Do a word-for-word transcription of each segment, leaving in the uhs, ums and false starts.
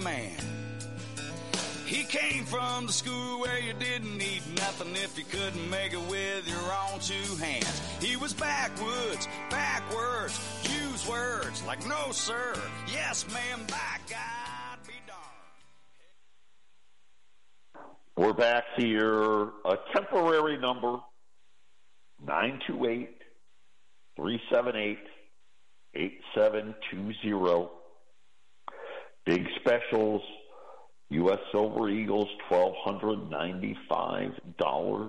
man. He came from the school where you didn't need nothing if you couldn't make it with your own two hands. He was backwoods, backwards, use words like no sir, yes ma'am, by God be darned. We're back here, a temporary number, nine two eight, three seven eight, eight seven two zero. Big specials. U S Silver Eagles, one thousand two hundred ninety-five dollars.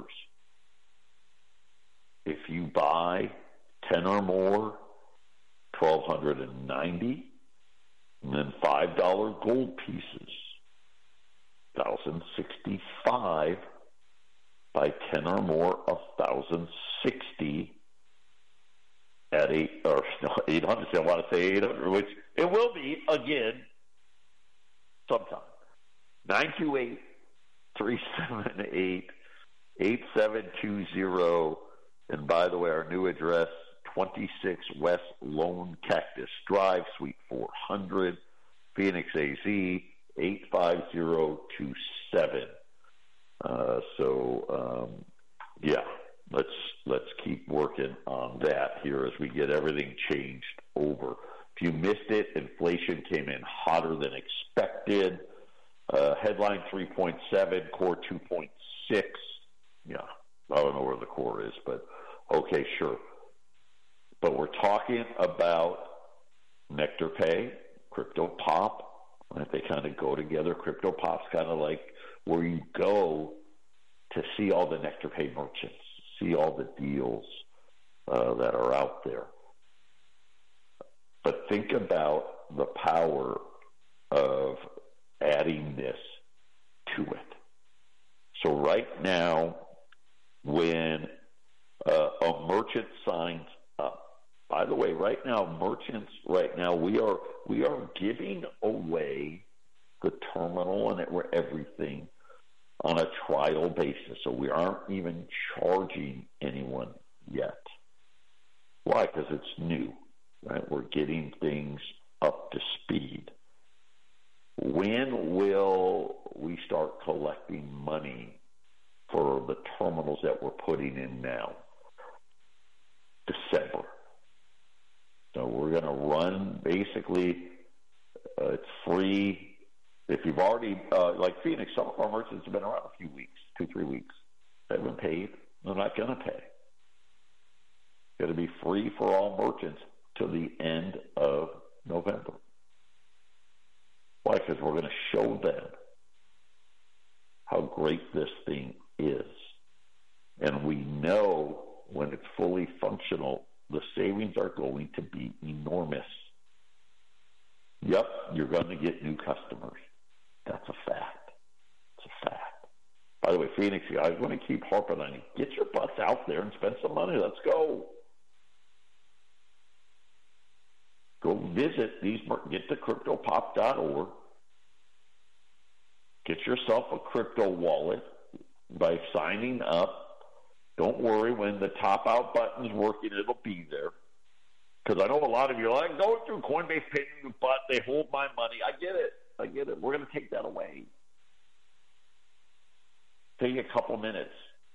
If you buy ten or more, one thousand two hundred ninety dollars. And then five dollar gold pieces, one thousand sixty-five dollars. Buy ten or more, one thousand sixty dollars. At eight, or no, eight hundred, I want to say eight hundred, which it will be again sometime. nine two eight, three seven eight, eight seven two zero. And by the way, our new address, twenty-six West Lone Cactus Drive, Suite four hundred, Phoenix, A Z, eight five zero two seven. Uh, so, um, yeah, let's let's keep working on that here as we get everything changed over. If you missed it, inflation came in hotter than expected. Uh, headline three point seven, core two point six. Yeah, I don't know where the core is, but okay, sure. But we're talking about Nectar Pay, Crypto Pop. Right? They kind of go together. Crypto Pop's kind of like where you go to see all the Nectar Pay merchants, see all the deals uh, that are out there. But think about the power of adding this to it. So right now, when uh, a merchant signs up, by the way, right now, merchants, right now, we are we are giving away the terminal and everything on a trial basis. So we aren't even charging anyone yet. Why? Because it's new, right? We're getting things up to speed. When will we start collecting money for the terminals that we're putting in now? December. So we're going to run basically, uh, it's free. If you've already, uh, like Phoenix, some of our merchants have been around a few weeks, two, three weeks. They haven't paid. They're not going to pay. It's going to be free for all merchants till the end of November. Why? Because we're going to show them how great this thing is. And we know when it's fully functional, the savings are going to be enormous. Yep, you're going to get new customers. That's a fact. It's a fact. By the way, Phoenix, I want to keep harping on you. Get your butts out there and spend some money. Let's go. Go visit these, get to crypto pop dot org. Get yourself a crypto wallet by signing up. Don't worry, when the top out button's working, it'll be there. Because I know a lot of you are like, go through Coinbase, pay me, but they hold my money. I get it. I get it. We're going to take that away. Take a couple minutes.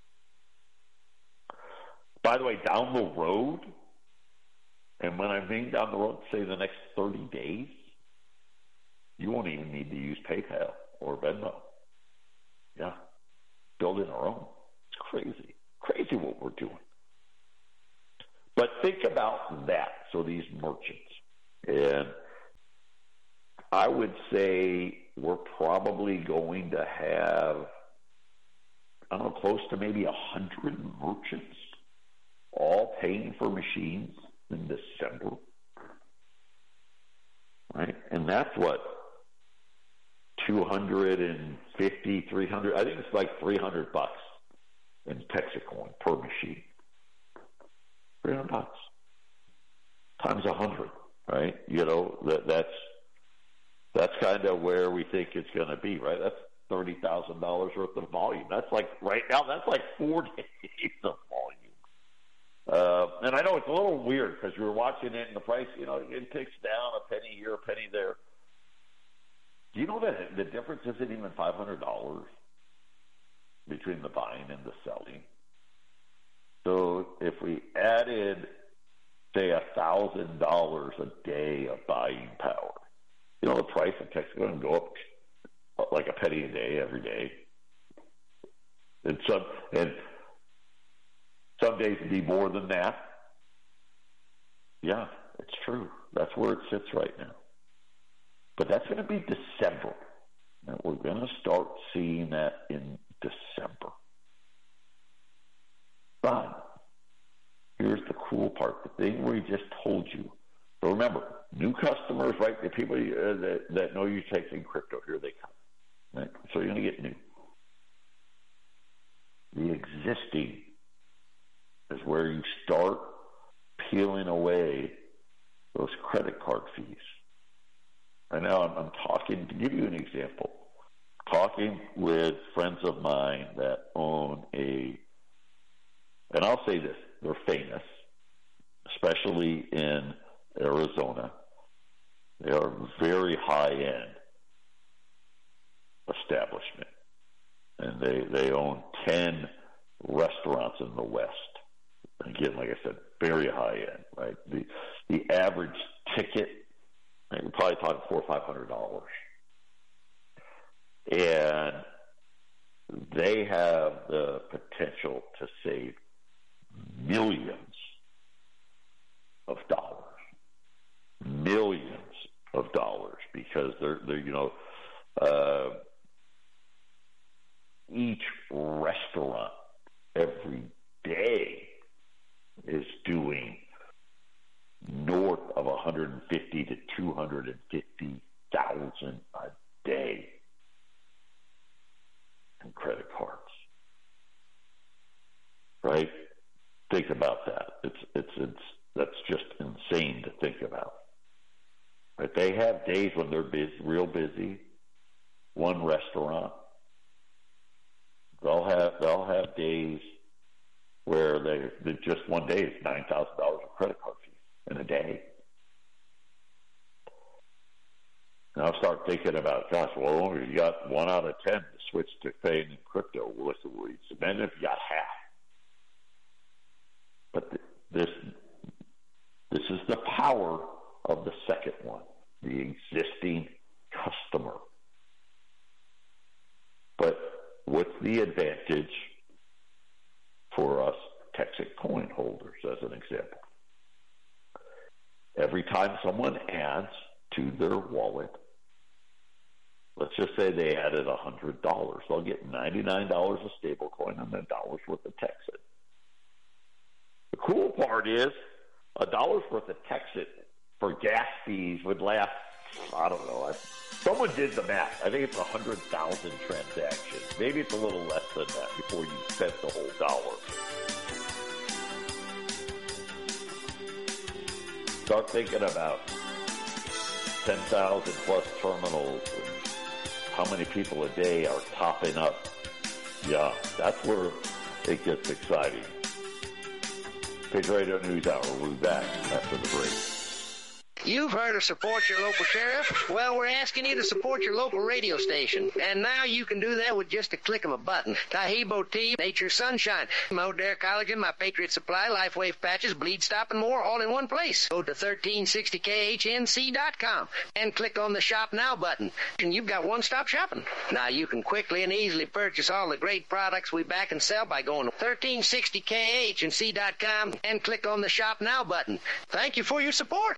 By the way, down the road, and when I mean down the road, say the next thirty days, you won't even need to use PayPal or Venmo. Yeah. Building our own. It's crazy. Crazy what we're doing. But think about that. So these merchants. And I would say we're probably going to have, I don't know, close to maybe one hundred merchants all paying for machines in December. Right? And that's what, two hundred fifty, three hundred, I think it's like three hundred bucks in Texacoin per machine. three hundred bucks times one hundred, right? You know, that, that's that's kind of where we think it's going to be, right? That's thirty thousand dollars worth of volume. That's like, right now, that's like four days of volume. Uh, and I know it's a little weird because we were watching it and the price, you know, it ticks down a penny here, a penny there. Do you know that the difference isn't even five hundred dollars between the buying and the selling? So if we added, say, one thousand dollars a day of buying power, you know, the price of Texaco going to go up like a penny a day every day. And some, and some days it'd be more than that. Yeah, it's true. That's where it sits right now. But that's going to be December. And we're going to start seeing that in December. But here's the cool part. The thing we just told you. So remember, new customers, right? The people uh, that, that know you're taking crypto, here they come. Right? So you're going to get new. The existing is where you start peeling away those credit card fees. Right now, I'm, I'm talking, to give you an example, talking with friends of mine that own a, and I'll say this, they're famous, especially in Arizona. They are very high-end establishment, and they, they own ten restaurants in the West. Again, like I said, very high-end, right? The, the average ticket, we're probably talking four or five hundred dollars, and they have the potential to save millions of dollars, millions of dollars, because they're, they're you know, uh, each restaurant every day is doing north of one hundred fifty to two hundred fifty thousand a day in credit cards. Right? Think about that. It's it's it's that's just insane to think about. Right? They have days when they're busy, real busy. One restaurant. They'll have they'll have days where they, they just one day is nine thousand dollars of credit card fees in a day. And I'll start thinking about, gosh, well, you got one out of ten to switch to paying in crypto. What's the least? Imagine if you got half. But this this is the power of the second one, the existing customer. But what's the advantage for us Texas coin holders, as an example? Every time someone adds to their wallet, let's just say they added one hundred dollars, they'll get ninety-nine dollars of stablecoin and a dollar's worth of Texas. The cool part is a dollar's worth of Texas for gas fees would last, I don't know, I, someone did the math. I think it's one hundred thousand transactions. Maybe it's a little less than that before you spent the whole dollar. Start thinking about ten thousand plus terminals and how many people a day are topping up. Yeah, that's where it gets exciting. Patriot Radio News Hour. We'll be back after the break. You've heard of support your local sheriff? Well, we're asking you to support your local radio station. And now you can do that with just a click of a button. Taheebo Tea, Nature Sunshine, Modere Collagen, My Patriot Supply, LifeWave Patches, Bleed Stop, and more, all in one place. Go to thirteen sixty K H N C dot com and click on the Shop Now button. And you've got one-stop shopping. Now you can quickly and easily purchase all the great products we back and sell by going to thirteen sixty K H N C dot com and click on the Shop Now button. Thank you for your support.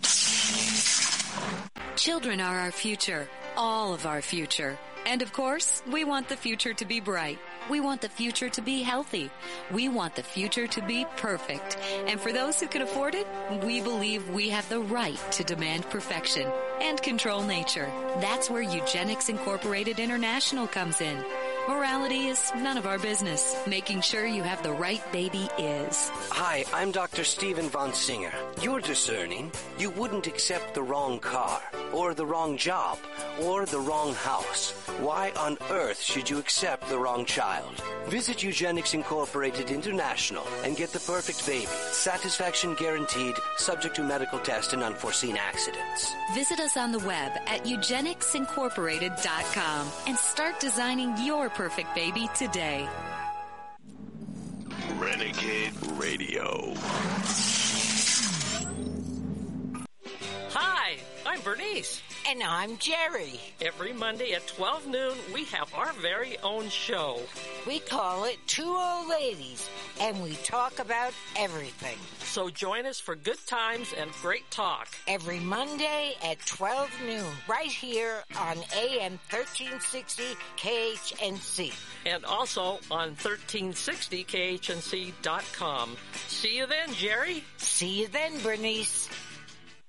Children are our future, all of our future. And of course, we want the future to be bright. We want the future to be healthy. We want the future to be perfect. And for those who can afford it, we believe we have the right to demand perfection and control nature. That's where Eugenics Incorporated International comes in. Morality is none of our business. Making sure you have the right baby is. Hi, I'm Doctor Stephen Von Singer. you're discerning, you wouldn't accept the wrong car, or the wrong job, or the wrong house. Why on earth should you accept the wrong child? Visit Eugenics Incorporated International and get the perfect baby. Satisfaction guaranteed, subject to medical test and unforeseen accidents. Visit us on the web at eugenics incorporated dot com and start designing your perfect baby today. Renegade Radio. Hi, I'm Bernice. And I'm Jerry. Every Monday at twelve noon, we have our very own show. We call it Two Old Ladies, and we talk about everything. So join us for good times and great talk. Every Monday at twelve noon, right here on A M thirteen sixty K H N C. And also on thirteen sixty K H N C dot com. See you then, Jerry. See you then, Bernice.